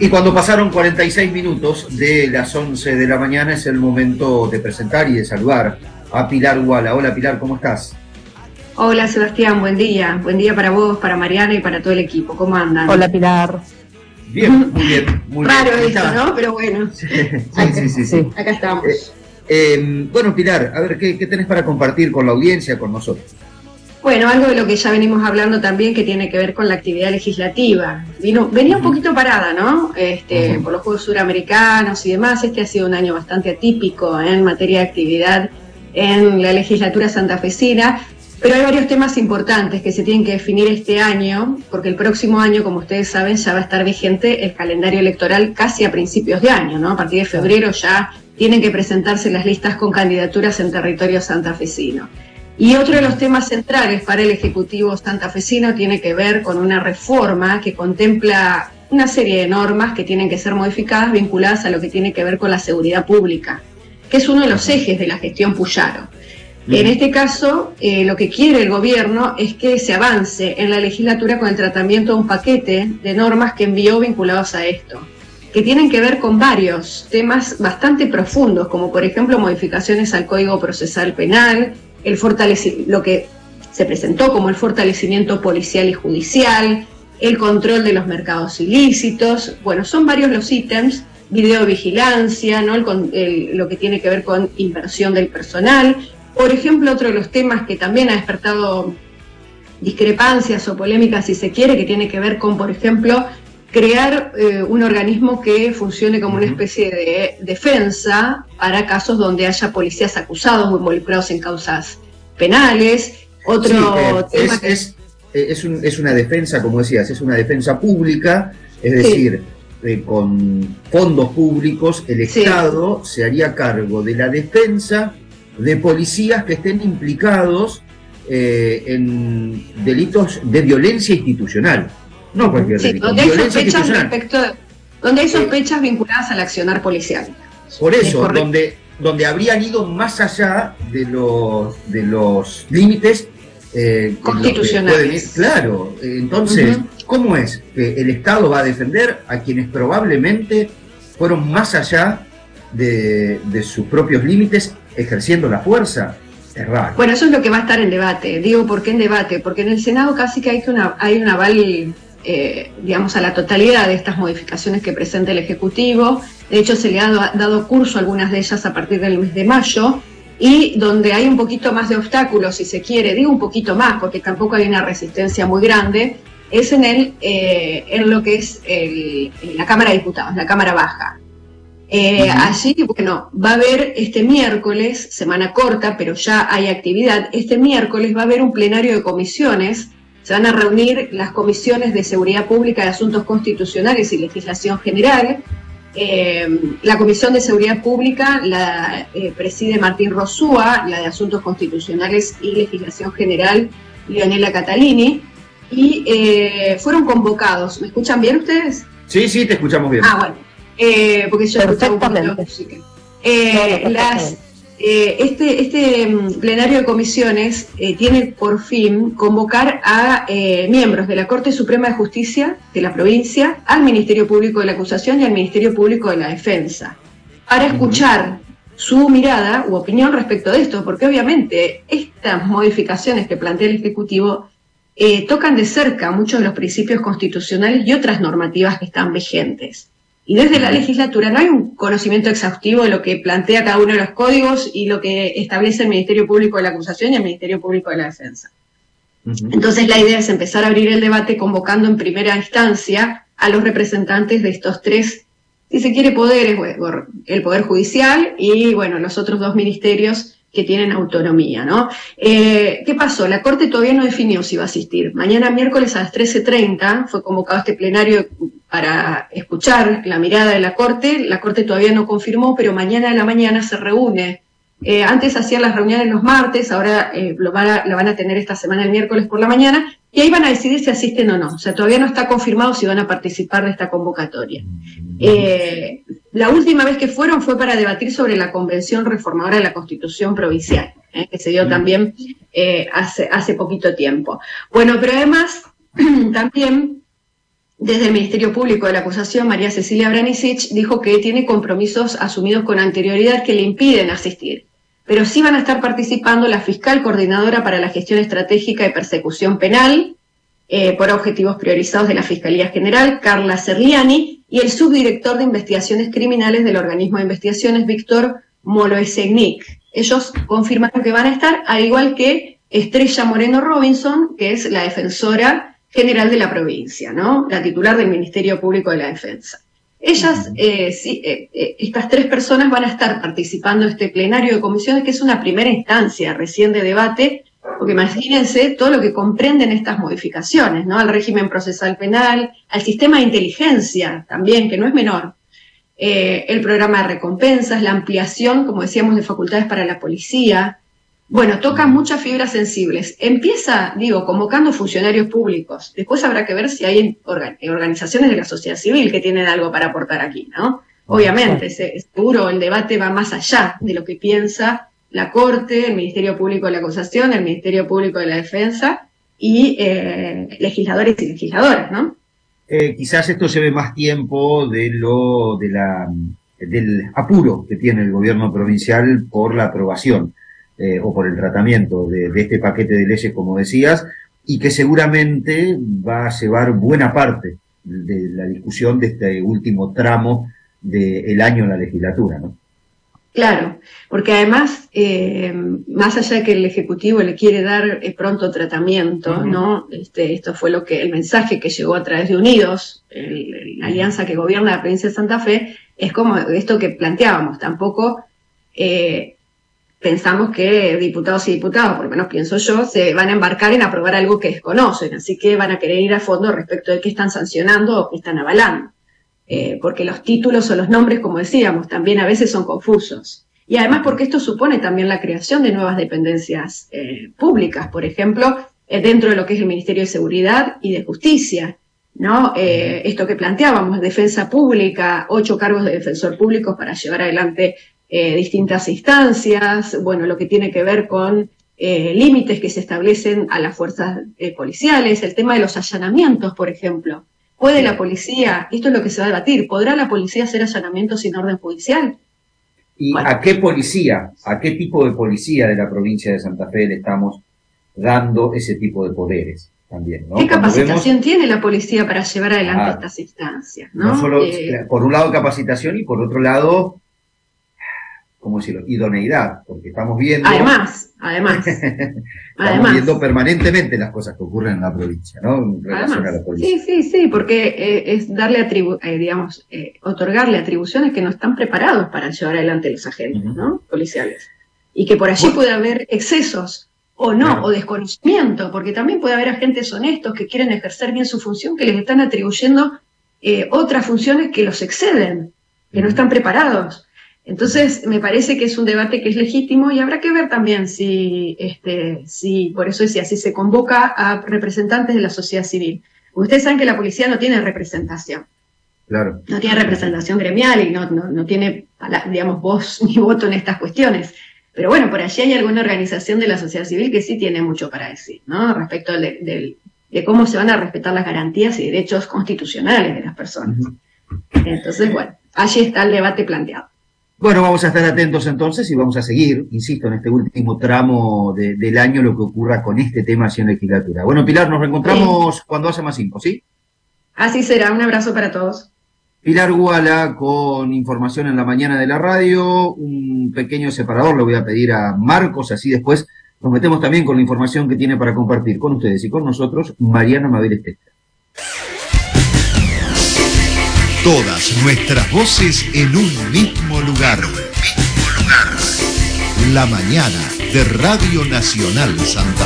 Y cuando pasaron 46 minutos de las 11 de la mañana es el momento de presentar y de saludar a Pilar Uala. Hola Pilar, ¿cómo estás? Hola Sebastián, buen día para vos, para Mariana y para todo el equipo, ¿cómo andan? Hola Pilar. Bien, muy bien, muy Raro bien. esto, ¿no? Pero bueno, Sí. acá estamos. Bueno Pilar, a ver, ¿qué tenés para compartir con la audiencia, con nosotros? Bueno, algo de lo que ya venimos hablando también que tiene que ver con la actividad legislativa. Venía un poquito parada, ¿no? Por los Juegos Suramericanos y demás. Este ha sido un año bastante atípico en materia de actividad en la legislatura santafesina, pero hay varios temas importantes que se tienen que definir este año, porque el próximo año, como ustedes saben, ya va a estar vigente el calendario electoral casi a principios de año, ¿no? A partir de febrero ya tienen que presentarse las listas con candidaturas en territorio santafesino. Y otro de los temas centrales para el Ejecutivo santafesino tiene que ver con una reforma que contempla una serie de normas que tienen que ser modificadas vinculadas a lo que tiene que ver con la seguridad pública, que es uno de los ejes de la gestión Puyaro. En este caso, lo que quiere el gobierno es que se avance en la legislatura con el tratamiento de un paquete de normas que envió vinculados a esto, que tienen que ver con varios temas bastante profundos, como por ejemplo modificaciones al Código Procesal Penal, lo que se presentó como el fortalecimiento policial y judicial, el control de los mercados ilícitos. Bueno, son varios los ítems, videovigilancia, ¿no? Lo que tiene que ver con inversión del personal. Por ejemplo, otro de los temas que también ha despertado discrepancias o polémicas, si se quiere, que tiene que ver con, por ejemplo, crear un organismo que funcione como una especie de defensa para casos donde haya policías acusados o involucrados en causas penales. Otro tema es una defensa, como decías, es una defensa pública, es decir, con fondos públicos el Estado se haría cargo de la defensa de policías que estén implicados en delitos de violencia institucional. No cualquier delito. Donde hay sospechas vinculadas al accionar policial. Por eso, donde habrían ido más allá de los límites constitucionales. Claro, entonces, ¿cómo es que el Estado va a defender a quienes probablemente fueron más allá de sus propios límites ejerciendo la fuerza? Es raro. Bueno, eso es lo que va a estar en debate. Digo, ¿por qué en debate? Porque en el Senado casi que hay un aval, digamos, a la totalidad de estas modificaciones que presenta el Ejecutivo. De hecho, se le ha dado curso a algunas de ellas a partir del mes de mayo, y donde hay un poquito más de obstáculos, si se quiere, digo un poquito más, porque tampoco hay una resistencia muy grande, es en lo que es la Cámara de Diputados, la Cámara Baja. Allí, bueno, va a haber este miércoles, semana corta, pero ya hay actividad. Este miércoles va a haber un plenario de comisiones. Se van a reunir las comisiones de Seguridad Pública, de Asuntos Constitucionales y Legislación General. La Comisión de Seguridad Pública la preside Martín Rosúa, la de Asuntos Constitucionales y Legislación General, Leonela Catalini. Y fueron convocados. ¿Me escuchan bien ustedes? Sí, te escuchamos bien. Bueno. Porque yo escuchaba un poco de música. Este plenario de comisiones tiene por fin convocar a miembros de la Corte Suprema de Justicia de la provincia, al Ministerio Público de la Acusación y al Ministerio Público de la Defensa, para escuchar su mirada u opinión respecto de esto, porque obviamente estas modificaciones que plantea el Ejecutivo tocan de cerca muchos de los principios constitucionales y otras normativas que están vigentes. Y desde la legislatura no hay un conocimiento exhaustivo de lo que plantea cada uno de los códigos y lo que establece el Ministerio Público de la Acusación y el Ministerio Público de la Defensa. Entonces la idea es empezar a abrir el debate convocando en primera instancia a los representantes de estos tres, si se quiere, poderes, el Poder Judicial y, bueno, los otros dos ministerios que tienen autonomía, ¿no? ¿Qué pasó? La Corte todavía no definió si va a asistir. Mañana miércoles a las 13:30 fue convocado este plenario para escuchar la mirada de la Corte. La Corte todavía no confirmó, pero mañana a la mañana se reúne. Antes hacían las reuniones los martes, ahora lo van a tener esta semana el miércoles por la mañana, y ahí van a decidir si asisten o no. O sea, todavía no está confirmado si van a participar de esta convocatoria. La última vez que fueron fue para debatir sobre la Convención Reformadora de la Constitución Provincial, que se dio también hace poquito tiempo. Bueno, pero además también Desde el Ministerio Público de la Acusación, María Cecilia Branicic dijo que tiene compromisos asumidos con anterioridad que le impiden asistir, pero sí van a estar participando la fiscal coordinadora para la gestión estratégica y persecución penal, por objetivos priorizados de la Fiscalía General, Carla Serliani, y el subdirector de investigaciones criminales del organismo de investigaciones, Víctor Moloesegnik. Ellos confirmaron que van a estar, al igual que Estrella Moreno Robinson, que es la defensora general de la provincia, ¿no? La titular del Ministerio Público de la Defensa. Ellas, estas 3 personas van a estar participando en este plenario de comisiones, que es una primera instancia recién de debate, porque imagínense todo lo que comprenden estas modificaciones, ¿no? Al régimen procesal penal, al sistema de inteligencia también, que no es menor, el programa de recompensas, la ampliación, como decíamos, de facultades para la policía. Bueno, toca muchas fibras sensibles. Empieza, convocando funcionarios públicos. Después habrá que ver si hay organizaciones de la sociedad civil que tienen algo para aportar aquí, ¿no? Obviamente, seguro el debate va más allá de lo que piensa la Corte, el Ministerio Público de la Acusación, el Ministerio Público de la Defensa y legisladores y legisladoras, ¿no? Quizás esto lleve más tiempo del apuro que tiene el gobierno provincial por la aprobación o por el tratamiento de este paquete de leyes, como decías, y que seguramente va a llevar buena parte de la discusión de este último tramo del año en la legislatura, ¿no? Claro, porque además, más allá de que el Ejecutivo le quiere dar pronto tratamiento, ¿no? Esto fue el mensaje que llegó a través de Unidos, la alianza que gobierna la provincia de Santa Fe, es como esto que planteábamos, tampoco pensamos que diputados y diputadas, por lo menos pienso yo, se van a embarcar en aprobar algo que desconocen, así que van a querer ir a fondo respecto de qué están sancionando o qué están avalando. Porque los títulos o los nombres, como decíamos, también a veces son confusos. Y además porque esto supone también la creación de nuevas dependencias públicas, por ejemplo, dentro de lo que es el Ministerio de Seguridad y de Justicia, ¿no? Esto que planteábamos, defensa pública, 8 cargos de defensor público para llevar adelante distintas instancias, bueno, lo que tiene que ver con límites que se establecen a las fuerzas policiales, el tema de los allanamientos, por ejemplo. ¿Puede la policía, esto es lo que se va a debatir, podrá la policía hacer allanamientos sin orden judicial? ¿Y bueno, a qué policía, a qué tipo de policía de la provincia de Santa Fe le estamos dando ese tipo de poderes también, ¿no? ¿Qué capacitación tiene la policía para llevar adelante estas instancias, ¿no? No solo, por un lado capacitación y por otro lado, ¿cómo decirlo?, idoneidad, porque estamos viendo... Además. Estamos viendo permanentemente las cosas que ocurren en la provincia, ¿no? En relación a la policía. Sí, porque es darle otorgarle atribuciones que no están preparados para llevar adelante los agentes, ¿no? Policiales. Y que por allí puede haber excesos, o no, claro, o desconocimiento, porque también puede haber agentes honestos que quieren ejercer bien su función, que les están atribuyendo otras funciones que los exceden, que no están preparados. Entonces, me parece que es un debate que es legítimo y habrá que ver también si por eso decía, si se convoca a representantes de la sociedad civil. Ustedes saben que la policía no tiene representación. Claro. No tiene representación gremial y no tiene, voz ni voto en estas cuestiones. Pero bueno, por allí hay alguna organización de la sociedad civil que sí tiene mucho para decir, ¿no? Respecto de cómo se van a respetar las garantías y derechos constitucionales de las personas. Entonces, bueno, allí está el debate planteado. Bueno, vamos a estar atentos entonces y vamos a seguir, insisto, en este último tramo del año lo que ocurra con este tema allí en la legislatura. Bueno, Pilar, nos reencontramos cuando haya más info, ¿sí? Así será, un abrazo para todos. Pilar Guala con información en la mañana de la radio, un pequeño separador le voy a pedir a Marcos, así después nos metemos también con la información que tiene para compartir con ustedes y con nosotros Mariana Mabel Esteta. Todas nuestras voces en un mismo lugar. La mañana de Radio Nacional Santa Fe.